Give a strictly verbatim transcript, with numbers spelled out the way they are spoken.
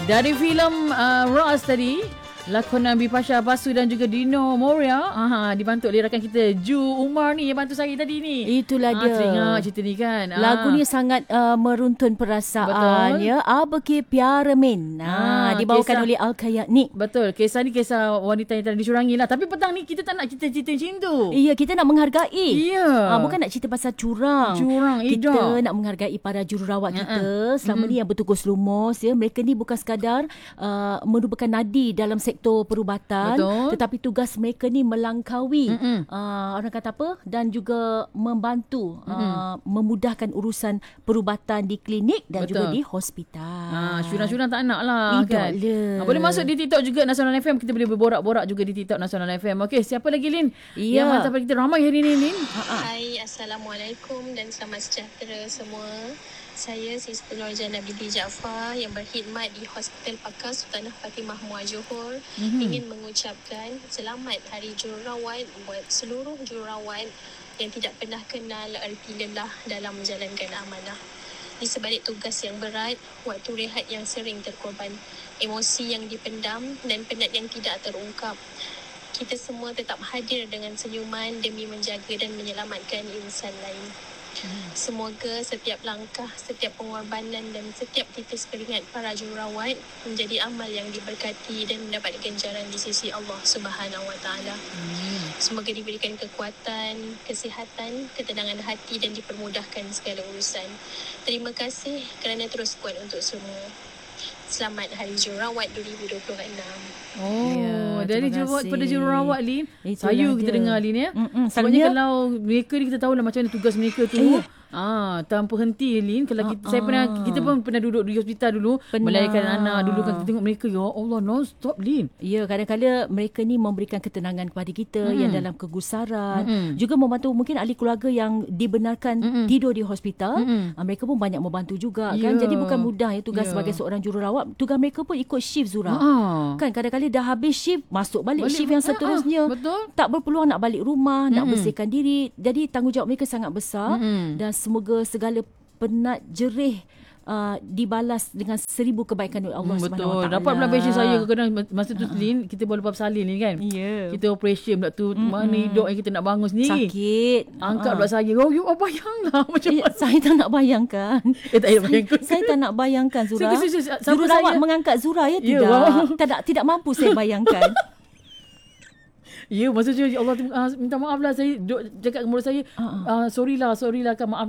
Dari filem uh, Ras tadi, lakonan Bipasha Basu dan juga Dino Moria, aha, dibantu oleh rakan kita Ju Umar ni yang bantu saya tadi ni. Itulah ha, dia. Teringat cerita ni kan. Lagu ha. ni sangat uh, meruntun perasaan. Betul. Ya, Abeke Piara Min. Ha, Ha, dibawakan kisah, oleh Al-Kayakni. Betul. Kisah ni kisah wanita yang telah dicurangi lah. Tapi petang ni kita tak nak cerita-cerita macam tu. Iya, kita nak menghargai. Ya. Ha, bukan nak cerita pasal curang. Curang, Kita Ida. nak menghargai para jururawat Ya, kita uh. selama mm-hmm. ni yang bertugas lumus. Ya. Mereka ni bukan sekadar uh, merupakan nadi dalam sektor perubatan. Betul. Tetapi tugas mereka ni melangkaui uh, orang kata apa, dan juga membantu uh, memudahkan urusan perubatan di klinik dan Betul. juga di hospital. Ha, syurang-syurang tak nak lah kan. Idol. Ha, boleh masuk di TikTok juga Nasional F M. Kita boleh berborak-borak juga di TikTok Nasional F M. Okey, siapa lagi Lin? Ya. Yang hantar pada kita ramai hari ni Lin. Hai, Assalamualaikum dan selamat sejahtera semua. Saya Sister Nurjana binti Jaafar yang berkhidmat di Hospital Pakar Sultanah Fatimah Muar Johor, mm-hmm. ingin mengucapkan selamat Hari Jururawat buat seluruh jururawat yang tidak pernah kenal erti lelah dalam menjalankan amanah. Di sebalik tugas yang berat, waktu rehat yang sering terkorban, emosi yang dipendam dan penat yang tidak terungkap, kita semua tetap hadir dengan senyuman demi menjaga dan menyelamatkan insan lain. Hmm. Semoga setiap langkah, setiap pengorbanan dan setiap titis keringat para jururawat menjadi amal yang diberkati dan mendapat ganjaran di sisi Allah Subhanahu Wa Taala. Hmm. Semoga diberikan kekuatan, kesihatan, ketenangan hati dan dipermudahkan segala urusan. Terima kasih kerana terus kuat untuk semua. Selamat Hari Jururawat dua ribu dua puluh enam. Oh, ya, dari jururawat pada jururawat Lin. Itulah Sayu dia. kita dengar Lin ya. Mm-mm, Sebabnya kalau mereka ni kita tahulah macam mana tugas mereka tu. Eh. Ah, tanpa henti Lin. Kalau kita, Ah, saya pernah ah. kita pun pernah duduk di hospital dulu, Benar. melahirkan anak dulu kan, kita tengok mereka, ya Allah, non stop Lin. Ya, kadang-kadang mereka ni memberikan ketenangan kepada kita Mm-mm. yang dalam kegusaran. Mm-mm. Juga membantu mungkin ahli keluarga yang dibenarkan Mm-mm. tidur di hospital. Mm-mm. Ah, mereka pun banyak membantu juga Ya. kan. Jadi bukan mudah ya tugas Ya. sebagai seorang jururawat. Tugas mereka pun ikut shift Zura. Ah. Kan kadang-kadang dah habis shift, masuk balik, Balik, shift yang ah, seterusnya. ah, betul. Tak berpeluang nak balik rumah, nak Mm-mm. bersihkan diri. Jadi tanggungjawab mereka sangat besar. Mm-mm. Dan semoga segala penat jerih uh, dibalas dengan seribu kebaikan oleh Allah Hmm, Subhanahu Wa betul. Taala. Dapat pula passion saya kadang-kadang masa tu Lin, kita baru lepas salin ni kan. Ya. Kita operation pula tu, Mm-mm. mana hidup yang kita nak bangun sendiri. Sakit. Angkat Ah. pula saya. Oh, you oh, bayanglah macam Ya, mana. saya tak nak bayangkan. Eh, tak payah bayangkan. Saya tak nak bayangkan Zura. Saya- saya- saya- sama Jururawat saya- mengangkat Zura ya Ya, tidak. wow. Tidak tidak mampu saya bayangkan. Ya, maksudnya Allah uh, minta maaf lah, saya duk cakap dengan mulut saya, Uh-uh. uh, sorry lah, sorry lah, kan, maaf lah.